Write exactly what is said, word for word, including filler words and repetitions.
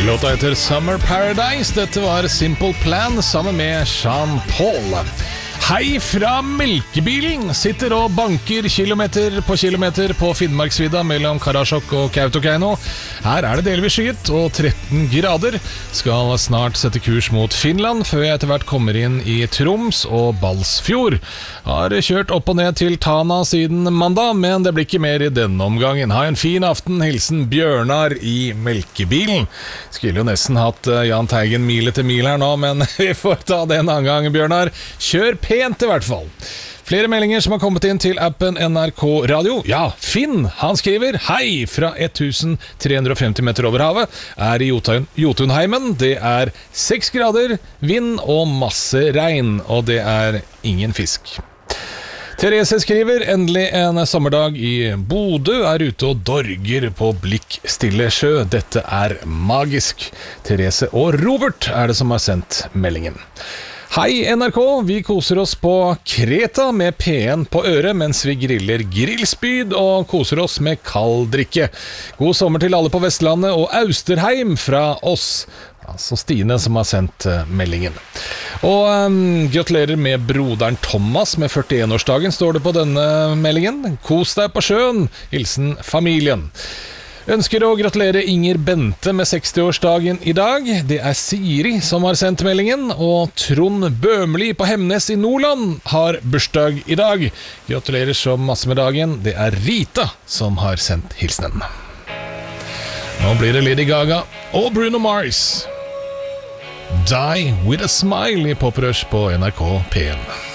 Låta heter Summer Paradise. Dette var Simple Plan sammen med Sean Paul. Hei fra Melkebilen. Sitter og banker kilometer på kilometer på Finnmarksvidda mellom Karasjok og Kautokeino. Her er det delvis skyet og tretten grader. Skal snart sette kurs mot Finland før jeg etter hvert kommer inn i Troms og Balsfjord. Har kjørt opp og ned til Tana siden mandag, men det blir ikke mer i denne omgangen. Ha en fin aften. Hilsen Bjørnar i Melkebilen. Skulle jo nesten hatt Jahn Teigen mil etter mil her nå, men vi får ta det en annen gang, Bjørnar. Kjør pent i hvert fall. Flere meldinger som har kommet inn til appen N R K Radio. Ja, Finn, han skriver: Hei fra tretten hundre og femti meter over havet. Er i Jotun, Jotunheimen. Det er seks grader, vind og masse regn, og det er ingen fisk. Therese skriver: Endelig en sommerdag i Bodø. Er ute og dorger på blikkstille sjø. Dette er magisk. Therese og Robert er det som har sendt meldingen. Hei N R K, vi koser oss på Kreta med P en på øret mens vi griller grillspyd og koser oss med kald drikke. God sommer til alle på Vestlandet og Austerheim fra oss. Altså Stine som har sendt uh, meldingen. Og um, gratulerer med broderen Thomas med førtién-årsdagen, står det på denne meldingen. Kos deg på sjøen. Hilsen familien. Ønsker å gratulere Inger Bente med seksti-årsdagen i dag. Det er Siri som har sendt meldingen, og Trond Bømli på Hemnes i Nordland har bursdag i dag. Gratulerer så masse med dagen. Det er Rita som har sendt hilsenen. Nå blir det Lady Gaga og Bruno Mars. Die with a smile i Pop Rush på N R K P en.